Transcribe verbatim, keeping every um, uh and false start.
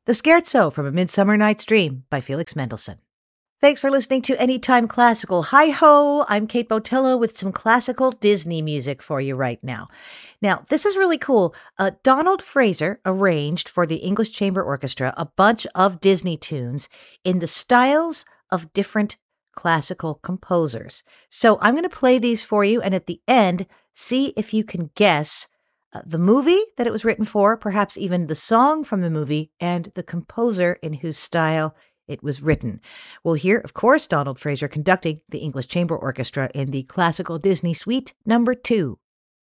The Scherzo from A Midsummer Night's Dream by Felix Mendelssohn. Thanks for listening to Anytime Classical. Hi-ho! I'm Kate Botello with some classical Disney music for you right now. Now, this is really cool. Uh, Donald Fraser arranged for the English Chamber Orchestra a bunch of Disney tunes in the styles of different classical composers. So I'm going to play these for you, and at the end, see if you can guess uh, the movie that it was written for, perhaps even the song from the movie, and the composer in whose style it was written. We'll hear, of course, Donald Fraser conducting the English Chamber Orchestra in the Classical Disney Suite number two.